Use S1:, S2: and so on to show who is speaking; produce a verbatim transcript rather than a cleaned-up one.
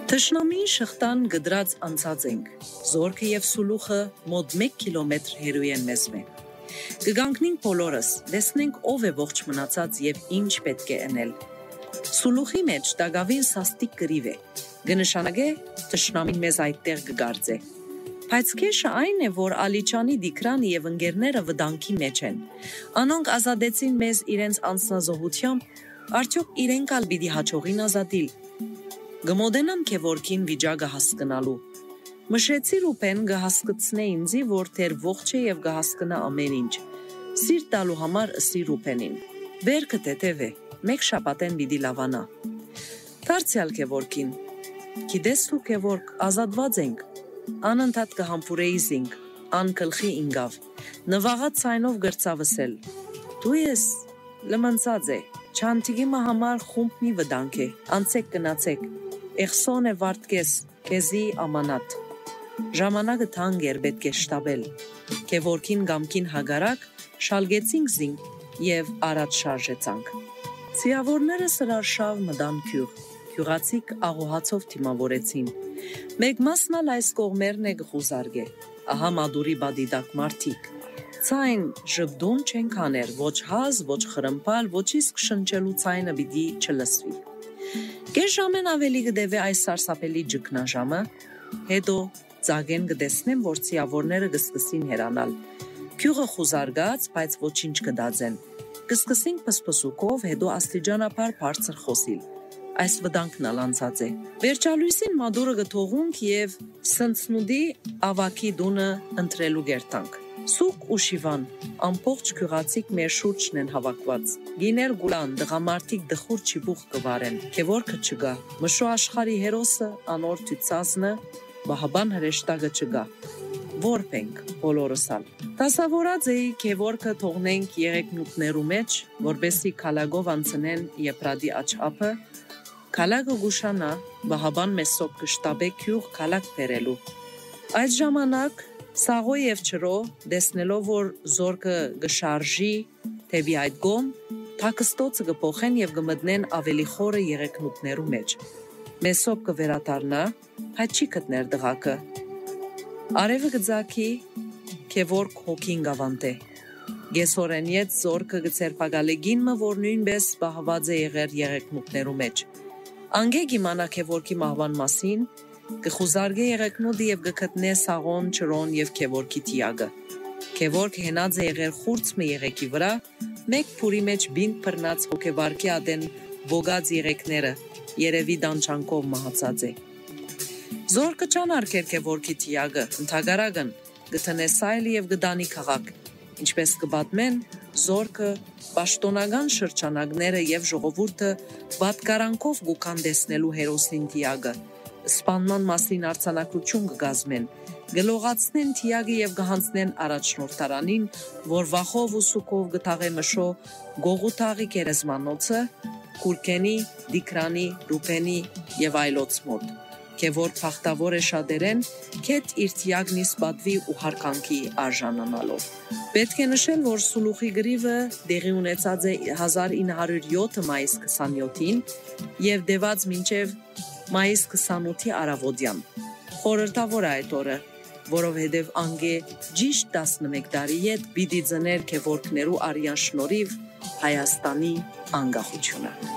S1: Թշնամին շղթան գդրած անցած ենք, զորքը և սուլուխը մոտ մեկ կիլոմետր հեռու են մեզ մե։ Կգանքնենք բոլորս, տեսնենք ով է ողջ մնացած և ինչ պետք է ընել։ Սուլուխի մեջ դագավին սաստիկ կրիվ է, գնշանագե թշնամին մեզ այդտեղ կգարձե։ Բայց քեշը այն է, որ Ալիչանի Դիքրանը և ընկերները վտանգի մեջ են։ Անոնք ազատեցին մեզ իրենց անձնազոհությամբ, արդյոք իրենք ալ պիտի հաջողին ազատիլ։ Գմոդենամ Քևորքին վիճակը հասկնալու։ Մշեցի Ռուպեն գհասկցնե ինձի, որ թեր ողջ է և գհասկնա ամեն ինչ։ Սիրտ տալու համար ըսի Ռուպենին։ Բերքը տետև է, մեկ շապատեն պիտի լավանա։ Դարձյալ Քևորքին։ Գիտես դու Քևորք, ազատված ենք։ Անընդհատ կհամբուրեի զինք, ան գլխի ինգավ, նվաղած ցայնով գրծավսել։ Դու ես լմնցած է, չանտիգիմը համար խումբ մի վտանգ է, անցեք գնացեք, էխսոն է վարդկես, քեզի ամանատ։ Ժամանակը թանկ էր պետք է շտաբել, Քևորքին գամքին հագարակ, շալգեցինք զինք և առաջ շարժեցանք։ Ձիավորները սրարշավ մտան գյուղ, գյուղացիք աղոհացով թիմավորեցին։ Մեկ մասնալ այս կողմերն է գխուզարգե, ահա մադուրի բադիդակ մարդիկ։ Ցայն ժբդուն չեն կաներ, ոչ հազ, ոչ խրմպալ, ոչ իսկ շնչելու ցայնը պիտի չլսվի։ Կես ժամեն ավելի կդևե այս սարսափելի ջկնաժամը, հետո ծագեն կտեսնեմ, որ ցիավորները կսկսին հերանալ։ Գյուղը խուզարգած, բայց ոչինչ կդածեն։ Կսկսին պսպսուկով, հետո աստիճանաբար բարձր խոսիլ։ Այս վտանգն ալանցած է։ Վերջալույսին մադուրը գթողունք և սնցնուդի ավակի դունը ընտրելու գերտանք։ Սուկ ու շիվան, ամբողջ գյուղացիք մեր շուրջն են հավաքված։ Գիներ գուլան, դղամարտիկ դխուր չիբուխ կվարեն, Քևորքը չգա, մշո աշխարի հերոսը, անոր թույցազնը, բահաբան հրեշտակը չգա։ Որբ ենք բոլորսալ։ Դասավորած էի Քևորքը թողնենք եղեկնուտներու մեջ, որբեսի քալագով անցնեն Եփրադի աչափը, քալագը գուշանա, բահաբան մեսոկ կշտաբե գյուղ քալակ բերելու։ Այդ ժամանակ Սաղո և չրո, դեսնելով, որ զորքը գշարժի թեպի այդ գոմ, թակստոցը կփոխեն և կմտնեն ավելի խորը եղեկնուտներու մեջ։ Մեսոպ կվերադառնա, բայց չի գտներ դղակը։ Արևը կձակի, Քևորք հոգին գավանտե։ Գեսորենիեց զորքը կցերպակալե գինմը, որ նույնպես բահված է եղեր եղեկնուտներու մեջ։ Անգե գիմանա Քևորքի մահվան մասին, կխուզարգե եղեկնուտը և կգտնե Սաղոն, չրոն և Քևորքի թիագը։ Քևորք հենած է եղեր խուրցմը եղեկի վրա, մեկ փուրի մեջ բինտ բռնած հոգեվարքի ադեն ոգած եղեկները, երևի դանչանքով մահացած է։ Զորքը չանարգեր Քևորքի թիագը, ընդհակարակն, գտնե սայլը և գդանի քաղաք, ինչպես կպատմեն, զորքը, պաշտոնական շրջանակները և ժողովուրդը պատկարանքով գուքան տեսնելու հերոսին թիագը, սպանման մասին արձանագրություն կգազմեն, գլողացնեն թիագը և կհանձնեն առաջնորդարանին, որ վախով ու սուկով գտաղե մշո գողութաղի գերեզմանոցը, Քուրքենի, Դիքրանի, Ռուպենի և այլոց մոտ, Քևորք փախտավոր է շատերեն, քեթ իր թիագն իսպատվի ու հարկանքի արժանանալով։ Պետք է նշել, որ Սուլուխի գրիվը դեղի ունեցած է հազար ինը հարյուր յոթ մայիս քսանյոթին և դեված մինչև մայիս քսանութի առավոտյան։ Խորհրդավոր է այդ օրը, որովհետև անգե ճիշտ տասնմեկ տարի ետ պիտի ծներ Քևորքներու արյան շնորհիվ Հայաստանի անկախությունը։